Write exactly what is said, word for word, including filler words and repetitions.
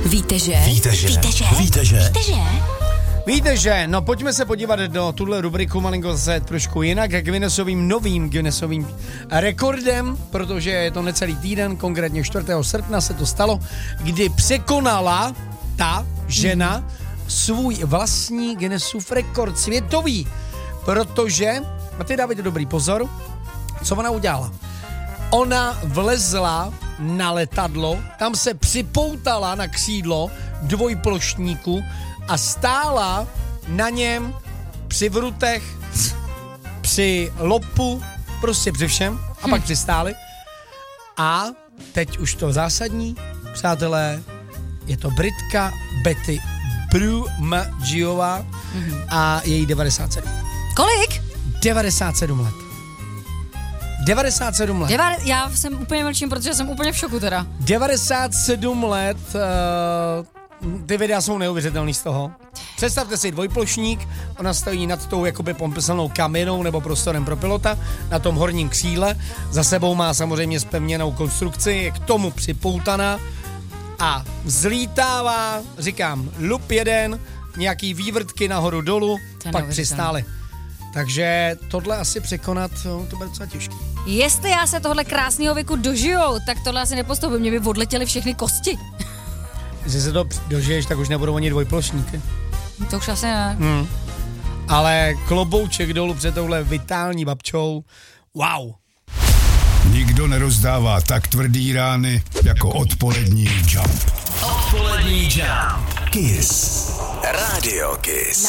Víte, že? Víte, že? Víte, že? Víte, že? Víte, že? Víte, že? No pojďme se podívat do tuhle rubriku malinko zase trošku jinak, k Guinnessovým novým Guinnessovým rekordem, protože je to necelý týden, konkrétně čtvrtého srpna se to stalo, kdy překonala ta žena svůj vlastní Guinnessův rekord světový, protože, a ty dávajte dobrý pozor, co ona udělala. Ona vlezla na letadlo, tam se připoutala na křídlo dvojplošníku a stála na něm při vrutech, při lopu, prostě při všem a hm. pak přistáli. A teď už to zásadní, přátelé, je to Britka Betty Brugmangeová mm-hmm. a její devadesát sedm. Kolik? devadesát sedm let. devadesát sedm let. Deva- já jsem úplně mlčím, protože jsem úplně v šoku teda. devadesát sedm let, uh, ty videa jsou neuvěřitelný z toho. Představte si dvojplošník, ona stojí nad tou jakoby pomyslnou kabinou nebo prostorem pro pilota na tom horním kříle, za sebou má samozřejmě zpevněnou konstrukci, je k tomu připoutaná a vzlítává, říkám, lup jeden, nějaký vývrtky nahoru dolů, pak přistály. Takže tohle asi překonat, no, to bude docela těžké. Jestli já se tohle krásného věku dožijou, tak tohle asi nepostoupím, mě by odletěly všechny kosti. Když se to dožiješ, tak už nebudou ani dvojplošníky. To už asi ne. Hmm. Ale klobouček dolů před touhle vitální babčou, wow. Nikdo nerozdává tak tvrdý rány jako odpolední Jump. Odpolední Jump. Kiss. Radio Kiss.